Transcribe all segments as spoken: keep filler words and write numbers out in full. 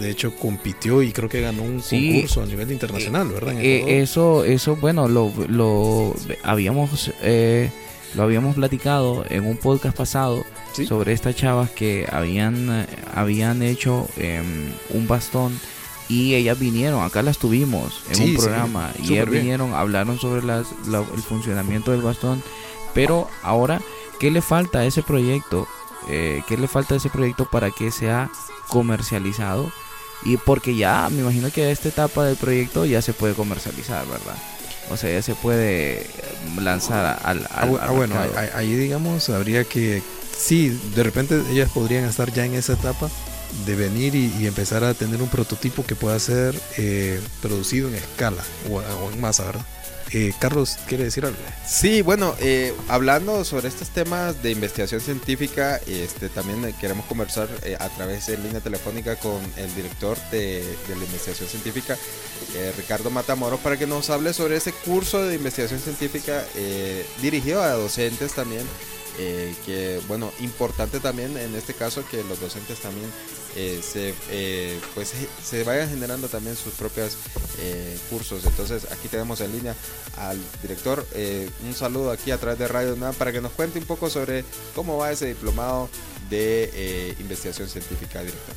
de hecho compitió y creo que ganó un sí, concurso a nivel internacional, ¿verdad? Eh, eso, eso, bueno, lo, lo habíamos eh, lo habíamos platicado en un podcast pasado, ¿sí?, sobre estas chavas que habían habían hecho eh, un bastón y ellas vinieron, acá las tuvimos en sí, un programa sí, y ellas vinieron, bien. hablaron sobre las, la, el funcionamiento del bastón, pero ahora, ¿qué le falta a ese proyecto? Eh, ¿Qué le falta a ese proyecto para que sea comercializado? Y porque ya, me imagino que a esta etapa del proyecto ya se puede comercializar, ¿verdad? O sea, ya se puede lanzar al, al, ah, al bueno, ahí, ahí digamos, habría que, sí, de repente ellas podrían estar ya en esa etapa de venir y, y empezar a tener un prototipo que pueda ser eh, producido en escala o, o en masa, ¿verdad? Eh, Carlos, ¿quiere decir algo? Sí, bueno, eh, hablando sobre estos temas de investigación científica, este, también queremos conversar eh, a través de línea telefónica con el director de, de la investigación científica, eh, Ricardo Matamoros, para que nos hable sobre ese curso de investigación científica eh, dirigido a docentes también. Eh, que bueno, importante también en este caso que los docentes también eh, se eh, pues se vayan generando también sus propios eh, cursos. Entonces aquí tenemos en línea al director. Eh, un saludo aquí a través de Radio UNAM para que nos cuente un poco sobre cómo va ese diplomado de eh, investigación científica, director.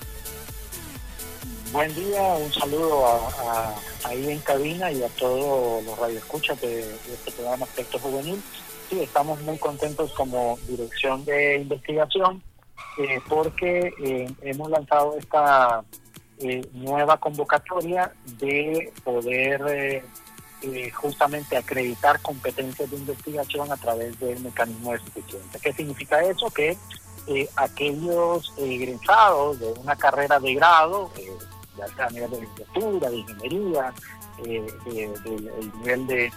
Buen día, un saludo a, a, ahí en cabina y a todos los radioescuchas de, de este programa Aspecto Juvenil. Sí, estamos muy contentos como dirección de investigación eh, porque eh, hemos lanzado esta eh, nueva convocatoria de poder eh, eh, justamente acreditar competencias de investigación a través del mecanismo de suficiencia. ¿Qué significa eso? Que eh, aquellos egresados de una carrera de grado, eh, ya sea a nivel de licenciatura, de ingeniería, eh, de, de, de, el nivel de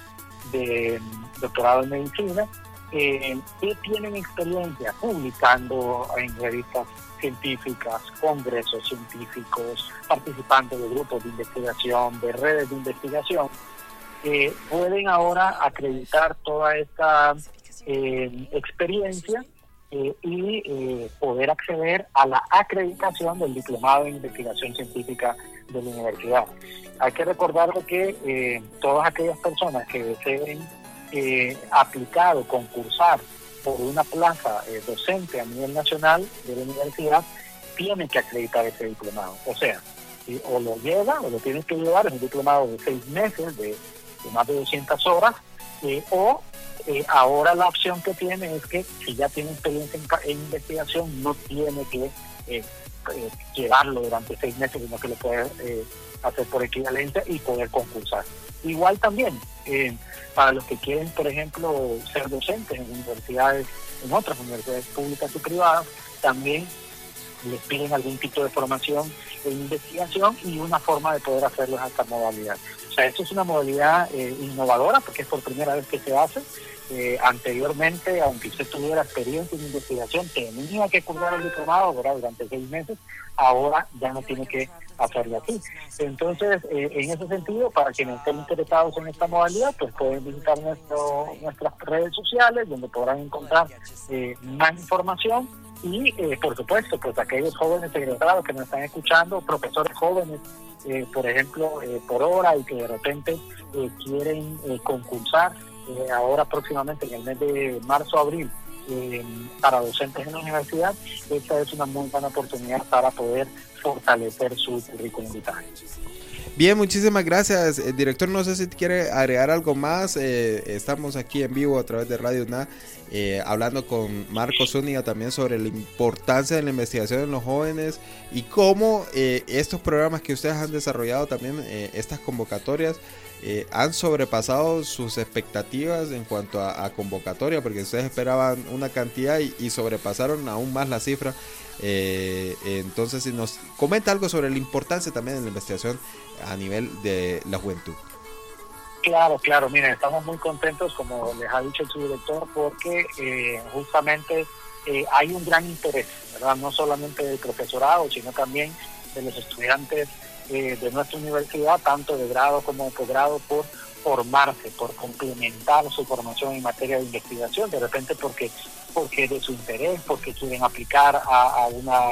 de doctorado en medicina, eh, que tienen experiencia publicando en revistas científicas, congresos científicos, participando de grupos de investigación, de redes de investigación, eh, pueden ahora acreditar toda esta eh, experiencia eh, y eh, poder acceder a la acreditación del diplomado en investigación científica de la universidad. Hay que recordar que eh, todas aquellas personas que deseen eh, aplicar o concursar por una plaza eh, docente a nivel nacional de la universidad tienen que acreditar ese diplomado. O sea, ¿sí?, o lo lleva o lo tienen que llevar, es un diplomado de seis meses, de, de más de doscientas horas, eh, o eh, ahora la opción que tiene es que si ya tiene experiencia en, en investigación no tiene que eh, eh, llevarlo durante seis meses, sino que lo puede eh, hacer por equivalencia y poder concursar. Igual también, eh, para los que quieren, por ejemplo, ser docentes en universidades, en otras universidades públicas y privadas, también les piden algún tipo de formación en investigación y una forma de poder hacerlo es esta modalidad. O sea, esto es una modalidad eh, innovadora porque es por primera vez que se hace. Eh, anteriormente, aunque usted tuviera experiencia en investigación, tenía que cursar el diplomado, ¿verdad?, durante seis meses. Ahora ya no tiene que hacerlo así. Entonces, eh, en ese sentido, para quienes estén interesados en esta modalidad, pues pueden visitar nuestro, nuestras redes sociales, donde podrán encontrar eh, más información. Y, eh, por supuesto, pues aquellos jóvenes egresados que nos están escuchando, profesores jóvenes, eh, por ejemplo, eh, por hora, y que de repente eh, quieren eh, concursar eh, ahora próximamente en el mes de marzo-abril eh, para docentes en la universidad, esta es una muy buena oportunidad para poder fortalecer su currículum vitae. Bien, muchísimas gracias, eh, director. No sé si quiere agregar algo más. Eh, estamos aquí en vivo a través de Radio UNA, eh, hablando con Marcos Zúñiga también sobre la importancia de la investigación en los jóvenes y cómo eh, estos programas que ustedes han desarrollado también, eh, estas convocatorias, eh, han sobrepasado sus expectativas en cuanto a, a convocatoria, porque ustedes esperaban una cantidad y, y sobrepasaron aún más la cifra. Eh, entonces, si nos comenta algo sobre la importancia también de la investigación a nivel de la juventud. Claro, claro, miren, estamos muy contentos, como les ha dicho su director, porque eh, justamente eh, hay un gran interés, ¿verdad? No solamente del profesorado, sino también de los estudiantes eh, de nuestra universidad, tanto de grado como de posgrado, por formarse, por complementar su formación en materia de investigación, de repente porque porque de su interés, porque quieren aplicar a, a una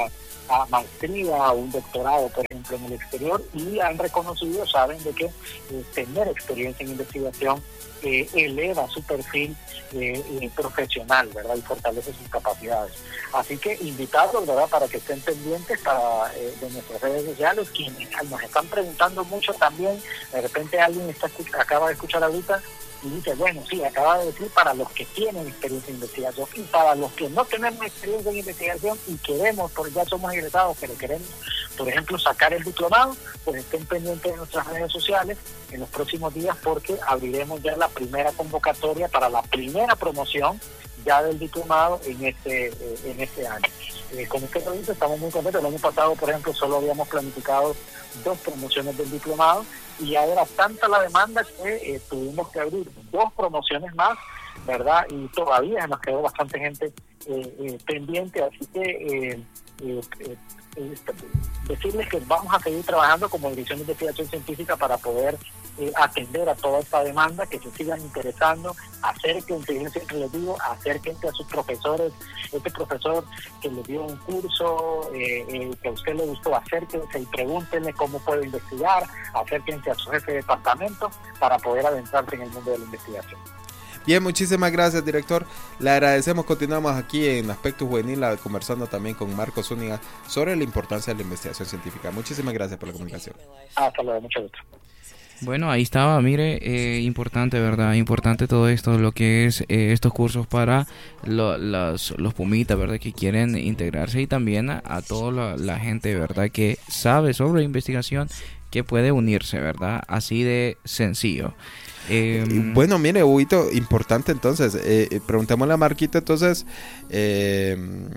a maestría o un doctorado, por ejemplo, en el exterior, y han reconocido, saben de que eh, tener experiencia en investigación eh, eleva su perfil eh, eh, profesional, ¿verdad? Y fortalece sus capacidades. Así que invitarlos, ¿verdad?, para que estén pendientes para, eh, de nuestras redes sociales, quienes nos están preguntando mucho también. De repente alguien está acaba de escuchar ahorita y dice, bueno, sí, acaba de decir para los que tienen experiencia en investigación, y para los que no tenemos experiencia en investigación y queremos, porque ya somos egresados, pero queremos, por ejemplo, sacar el diplomado, pues estén pendientes de nuestras redes sociales en los próximos días, porque abriremos ya la primera convocatoria para la primera promoción ya del diplomado en este eh, en este año. Eh, como usted lo dice, estamos muy contentos. El año pasado, por ejemplo, solo habíamos planificado dos promociones del diplomado, y ya era tanta la demanda que eh, tuvimos que abrir dos promociones más, ¿verdad? Y todavía nos quedó bastante gente eh, eh, pendiente, así que eh, eh, eh, eh, decirles que vamos a seguir trabajando como Dirección de Investigación Científica para poder eh, atender a toda esta demanda, que se sigan interesando, acérquense, yo siempre les digo, acérquense a sus profesores, este profesor que les dio un curso, eh, eh, que a usted le gustó, acérquense y pregúntenle cómo puede investigar, acérquense a su jefe de departamento para poder adentrarse en el mundo de la investigación. Bien, muchísimas gracias, director. Le agradecemos. Continuamos aquí en Aspecto Juvenil, conversando también con Marcos Zúñiga sobre la importancia de la investigación científica. Muchísimas gracias por la comunicación. Hasta luego, mucho gusto. Bueno, ahí estaba, mire, eh, importante, ¿verdad? Importante todo esto, lo que es eh, estos cursos para lo, los, los pumitas, ¿verdad? Que quieren integrarse, y también a, a toda la, la gente, ¿verdad? Que sabe sobre investigación, que puede unirse, ¿verdad? Así de sencillo. Eh, bueno, mire, Huguito, importante entonces, eh, preguntémosle a Marquito entonces, eh,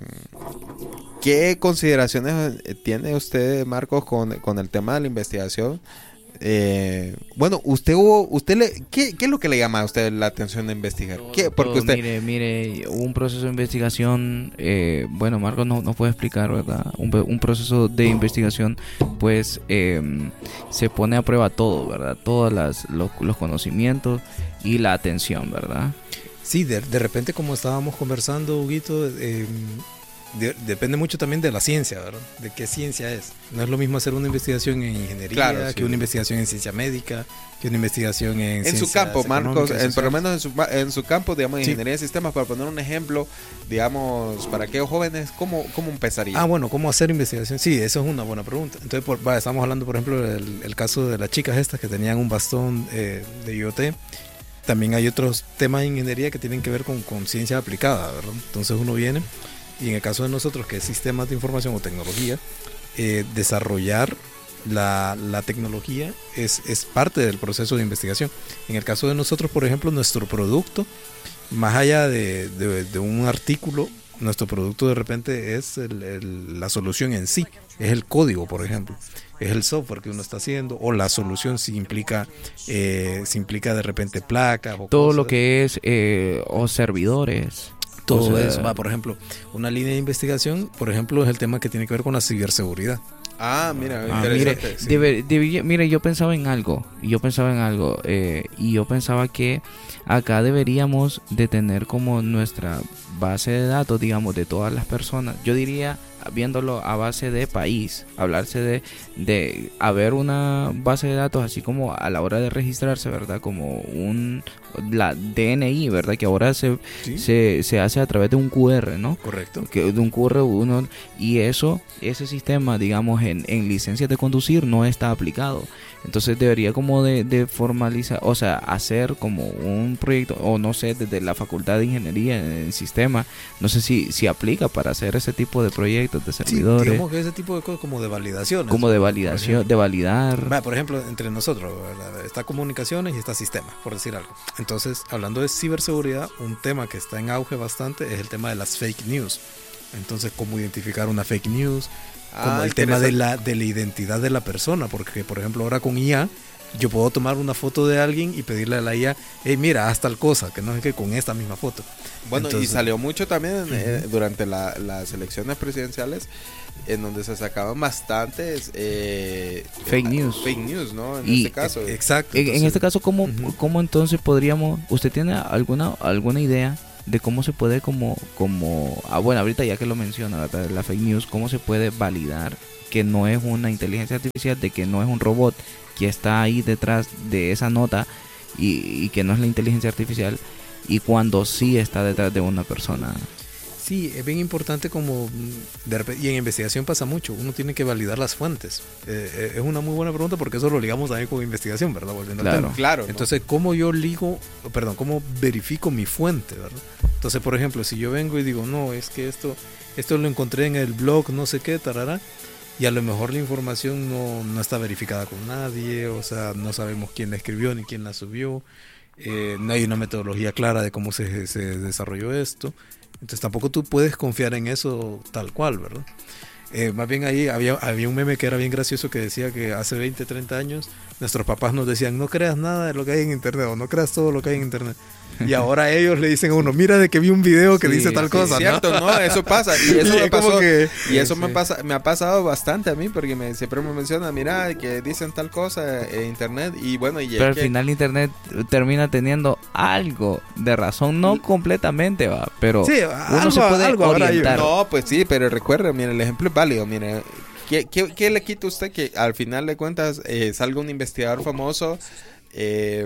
¿qué consideraciones tiene usted, Marcos, con, con el tema de la investigación? Eh, bueno, usted hubo, usted le, ¿qué, ¿qué es lo que le llama a usted la atención de investigar? ¿Qué? Porque usted, mire, mire, un proceso de investigación, eh, bueno, Marcos no, no puede explicar, ¿verdad? Un, un proceso de investigación, pues, eh, se pone a prueba todo, ¿verdad? Todos las, los, los conocimientos y la atención, ¿verdad? Sí, de, de repente, como estábamos conversando, Huguito, eh, De, depende mucho también de la ciencia, ¿verdad? De qué ciencia es. No es lo mismo hacer una investigación en ingeniería, claro, sí, que una investigación en ciencia médica, que una investigación en en su campo, Marcos, en, por lo menos en su, en su campo, digamos, en sí. ingeniería de sistemas, para poner un ejemplo, digamos, para aquellos jóvenes, ¿cómo, cómo empezaría? Ah, bueno, ¿cómo hacer investigación? Sí, eso es una buena pregunta. Entonces, por, va, estamos hablando, por ejemplo, del el caso de las chicas estas que tenían un bastón eh, de I O T. También hay otros temas de ingeniería que tienen que ver con, con ciencia aplicada, ¿verdad? Entonces uno viene, y en el caso de nosotros, que es sistemas de información o tecnología, eh, desarrollar la, la tecnología es, es parte del proceso de investigación. En el caso de nosotros, por ejemplo, nuestro producto, más allá de, de, de un artículo, nuestro producto de repente es el, el, la solución en sí, es el código, por ejemplo, es el software que uno está haciendo, o la solución si implica, eh, si implica de repente placas o todo cosas. Lo que es eh, o servidores. Todo eso va, por ejemplo, una línea de investigación, por ejemplo, es el tema que tiene que ver con la ciberseguridad. Ah, mira, ah, mire, sí. debe, debe, mire, yo pensaba en algo, yo pensaba en algo, eh, y yo pensaba que acá deberíamos de tener como nuestra base de datos, digamos, de todas las personas. Yo diría, viéndolo a base de país, hablarse de, de haber una base de datos así como a la hora de registrarse, ¿verdad? Como un, la D N I, ¿verdad? Que ahora se, ¿sí? se, se hace a través de un Q R, ¿no? Correcto. Que de un Q R uno, y eso, ese sistema, digamos, en, en licencias de conducir no está aplicado. Entonces debería como de, de formalizar, o sea, hacer como un proyecto, o no sé, desde la Facultad de Ingeniería en el sistema, no sé si, si aplica para hacer ese tipo de proyectos de servidores. Sí, digamos que ese tipo de cosas como de validaciones. Como de validación, de validar. Va, por ejemplo, entre nosotros, ¿verdad? Está comunicaciones y está sistemas, por decir algo. Entonces, hablando de ciberseguridad, un tema que está en auge bastante es el tema de las fake news. Entonces, cómo identificar una fake news, como ah, el tema de la, de la identidad de la persona, porque por ejemplo ahora con I A yo puedo tomar una foto de alguien y pedirle a la I A, hey, mira, haz tal cosa, que no es que con esta misma foto. Bueno, entonces, y salió mucho también uh-huh. eh, durante la, las elecciones presidenciales, en donde se sacaban bastantes eh, fake news, fake news, ¿no? En y, este caso. Exacto. Entonces, en este caso, ¿cómo, uh-huh. ¿cómo entonces podríamos, usted tiene alguna alguna idea de cómo se puede como, como ah, bueno, ahorita ya que lo menciona, ¿verdad? La fake news, cómo se puede validar que no es una inteligencia artificial, de que no es un robot que está ahí detrás de esa nota y, y que no es la inteligencia artificial, y cuando sí está detrás de una persona. Sí, es bien importante como de repente, y en investigación pasa mucho, uno tiene que validar las fuentes. Eh, es una muy buena pregunta porque eso lo ligamos también con investigación, ¿verdad? Volviendo claro, al tema. Claro. Entonces, ¿no? ¿Cómo yo ligo, perdón, cómo verifico mi fuente, ¿verdad? Entonces, por ejemplo, si yo vengo y digo, no, es que esto, esto lo encontré en el blog, no sé qué, tarará, y a lo mejor la información no, no está verificada con nadie, o sea, no sabemos quién la escribió ni quién la subió, eh, no hay una metodología clara de cómo se, se desarrolló esto. Entonces tampoco tú puedes confiar en eso tal cual, ¿verdad? Eh, más bien ahí había, había un meme que era bien gracioso que decía que hace veinte, treinta años nuestros papás nos decían no creas nada de lo que hay en internet o no creas todo lo que hay en internet. Y ahora ellos le dicen a uno, mira de que vi un video que sí, dice tal sí, cosa. Cierto, ¿no? Eso pasa. Y eso, y me, pasó, que, y eso sí. me, pasa, me ha pasado bastante a mí porque me, siempre me menciona, mira, que dicen tal cosa en internet y bueno... Y pero al que... final internet termina teniendo algo de razón, no completamente, va, pero sí, uno algo, se puede algo orientar. No, pues sí, pero recuerda, mira, el ejemplo es válido, mira... ¿Qué, qué, ¿Qué le quita usted que al final de cuentas eh, salga un investigador famoso? Eh,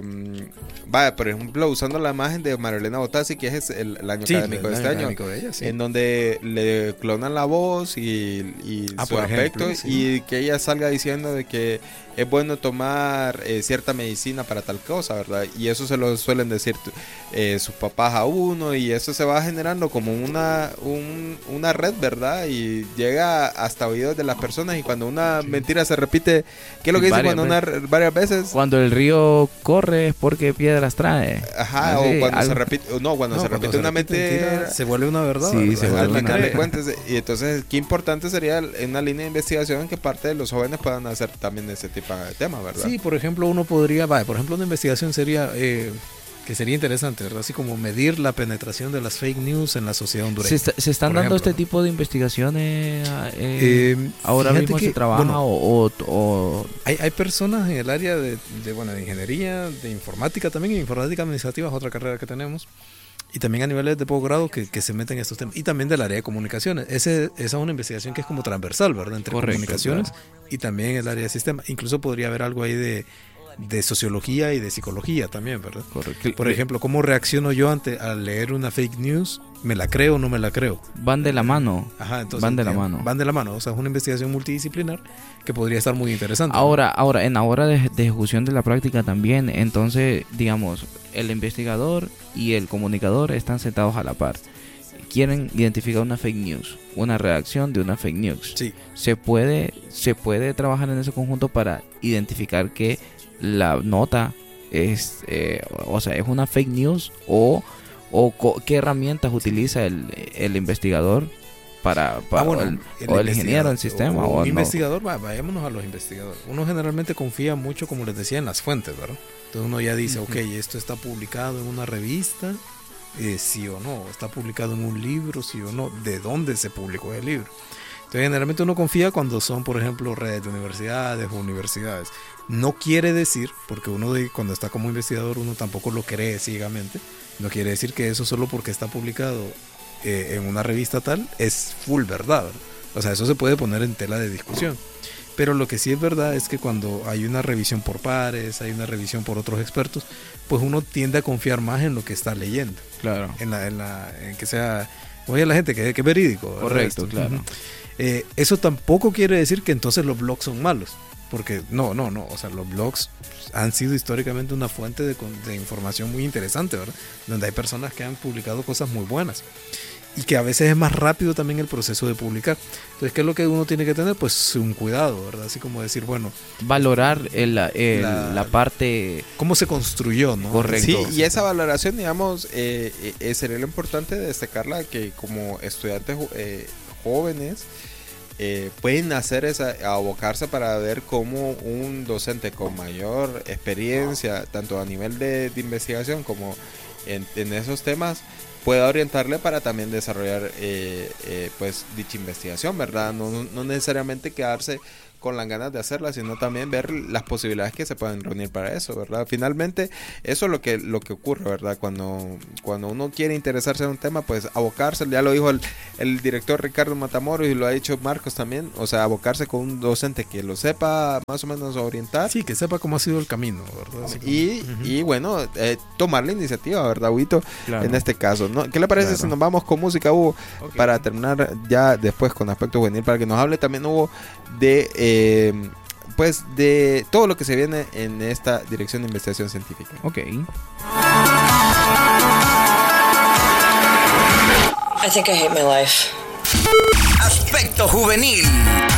vaya, por ejemplo, usando la imagen de Marilena Botazzi, que es el, el año sí, académico el de este año, de ella, sí. En donde le clonan la voz y, y ah, su aspecto, ejemplo, sí. Y que ella salga diciendo de que es bueno tomar eh, cierta medicina para tal cosa, ¿verdad? Y eso se lo suelen decir eh, sus papás a uno, y eso se va generando como una un, una red, ¿verdad? Y llega hasta oídos de las personas, y cuando una sí. mentira se repite, ¿qué es lo que dice cuando una varias veces? Cuando el río corre es porque piedras trae. Ajá, así, o cuando algo... se repite, no, cuando no, se cuando repite se una mentira, mentira, se vuelve una verdad. Sí, ¿verdad? se vuelve al final una de cuentas, y entonces qué importante sería una línea de investigación en que parte de los jóvenes puedan hacer también ese tipo de temas, ¿verdad? Sí, por ejemplo, uno podría, vaya, por ejemplo, una investigación sería eh, que sería interesante, ¿verdad? Así como medir la penetración de las fake news en la sociedad hondureña. ¿Se, está, se están por dando ejemplo, este ¿no? tipo de investigaciones eh, eh, ahora mismo que, se trabaja bueno, o, o, o... Hay, hay personas en el área de, de, bueno, de ingeniería, de informática también, y informática administrativa es otra carrera que tenemos, y también a niveles de posgrado que, que se meten en estos temas, y también del área de comunicaciones. Ese, esa es una investigación que es como transversal, ¿verdad? Entre Correcto, comunicaciones claro. y también el área de sistemas. Incluso podría haber algo ahí de, de sociología y de psicología también, ¿verdad? Correcto. Por ejemplo, ¿cómo reacciono yo ante al leer una fake news? ¿Me la creo o no me la creo? Van de la mano. Ajá, entonces, van de la digamos, mano. Van de la mano. O sea, es una investigación multidisciplinar que podría estar muy interesante. Ahora, ¿no? ahora en la hora de, de ejecución de la práctica también, entonces, digamos, el investigador y el comunicador están sentados a la par. Quieren identificar una fake news, una redacción de una fake news. Sí. Se puede, se puede trabajar en ese conjunto para identificar que la nota es, eh, o sea, es una fake news o, o co- qué herramientas utiliza el, el investigador para, para ah, bueno, el, el o el ingeniero en sistema o, o, o un no. investigador, va, vayámonos a los investigadores. Uno generalmente confía mucho, como les decía, en las fuentes, ¿verdad? Entonces uno ya dice, uh-huh. ok, esto está publicado en una revista, eh, sí o no, está publicado en un libro, sí o no, de dónde se publicó el libro. Entonces generalmente uno confía cuando son, por ejemplo, redes de universidades o universidades. No quiere decir, porque uno de, cuando está como investigador uno tampoco lo cree ciegamente, no quiere decir que eso solo porque está publicado eh, en una revista tal es full verdad, ¿verdad? O sea, eso se puede poner en tela de discusión. Pero lo que sí es verdad es que cuando hay una revisión por pares, hay una revisión por otros expertos, pues uno tiende a confiar más en lo que está leyendo. Claro. En, la, en, la, en que sea, oye, la gente que, que es verídico. ¿verdad? Correcto, Esto. claro. Eh, eso tampoco quiere decir que entonces los blogs son malos. Porque no, no, no. O sea, los blogs han sido históricamente una fuente de, de información muy interesante, ¿verdad? Donde hay personas que han publicado cosas muy buenas. Y que a veces es más rápido también el proceso de publicar. Entonces, ¿qué es lo que uno tiene que tener? Pues un cuidado, ¿verdad? Así como decir, bueno... Valorar el, el, la, la parte... ¿Cómo se construyó, no? Correcto. Sí, y esa valoración, digamos, eh, eh, sería lo importante de destacarla, que como estudiantes eh, jóvenes eh, pueden hacer esa, abocarse para ver cómo un docente con mayor experiencia, tanto a nivel de, de investigación como en, en esos temas, pueda orientarle para también desarrollar eh, eh, pues dicha investigación, ¿verdad? No, no necesariamente quedarse con las ganas de hacerla, sino también ver las posibilidades que se pueden reunir para eso, ¿verdad? Finalmente, eso es lo que, lo que ocurre, ¿verdad? Cuando, cuando uno quiere interesarse en un tema, pues abocarse, ya lo dijo el, el director Ricardo Matamoros y lo ha dicho Marcos también, o sea, abocarse con un docente que lo sepa más o menos orientar. Sí, que sepa cómo ha sido el camino, ¿verdad? Así y, como, uh-huh. y bueno, eh, tomar la iniciativa, ¿verdad, Huguito? Claro. En este caso, ¿no? ¿Qué le parece Claro. si nos vamos con música, Hugo? Okay. Para terminar ya después con Aspecto Juvenil, para que nos hable también, Hugo, de eh, pues de todo lo que se viene en esta dirección de investigación científica. Ok. I think I hate my life. Aspecto Juvenil.